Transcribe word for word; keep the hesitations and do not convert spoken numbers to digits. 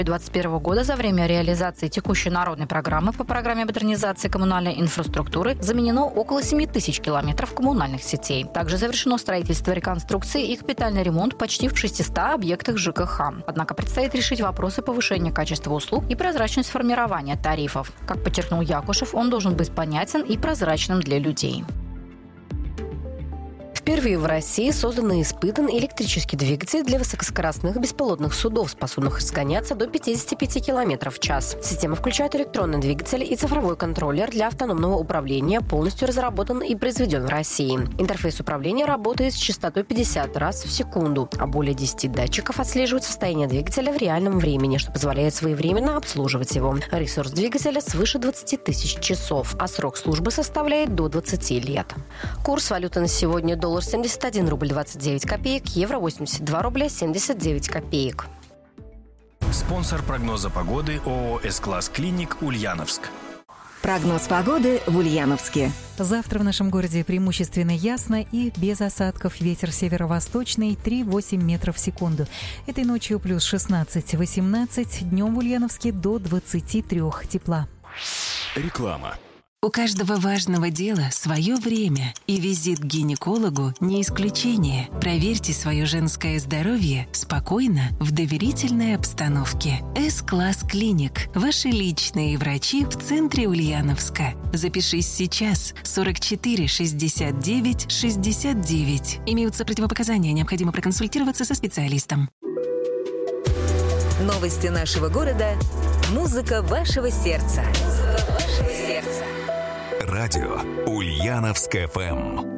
две тысячи двадцать первого года за время реализации текущей народной программы по программе модернизации коммунальной инфраструктуры заменено около семь тысяч километров коммунальных сетей. Также завершено строительство, реконструкции и капитальный ремонт почти в шестистах объектах ЖКХ. Однако предстоит решить вопросы повышения качества услуг и прозрачность формирования тарифов. Как подчеркнул Якушев, он должен быть понятен и прозрачным для людей. Впервые в России создан и испытан электрический двигатель для высокоскоростных беспилотных судов, способных разгоняться до пятьдесят пять километров в час. Система включает электронный двигатель и цифровой контроллер для автономного управления, полностью разработан и произведен в России. Интерфейс управления работает с частотой пятьдесят раз в секунду, а более десяти датчиков отслеживают состояние двигателя в реальном времени, что позволяет своевременно обслуживать его. Ресурс двигателя свыше двадцати тысяч часов, а срок службы составляет до двадцати лет. Курс валюты на сегодня: доллар семьдесят один рубль двадцать девять копеек, евро восемьдесят два рубля семьдесят девять копеек. Спонсор прогноза погоды ООО «С-класс Клиник» Ульяновск. Прогноз погоды в Ульяновске. Завтра в нашем городе преимущественно ясно и без осадков. Ветер северо-восточный три-восемь метров в секунду. Этой ночью плюс шестнадцать-восемнадцать, днем в Ульяновске до двадцати трёх тепла. Реклама. У каждого важного дела свое время, и визит к гинекологу не исключение. Проверьте свое женское здоровье спокойно, в доверительной обстановке. С-класс Клиник. Ваши личные врачи в центре Ульяновска. Запишись сейчас. сорок четыре шестьдесят девять шестьдесят девять. Имеются противопоказания, необходимо проконсультироваться со специалистом. Новости нашего города. Музыка вашего сердца. Музыка вашего сердца. Радио Ульяновск эф эм.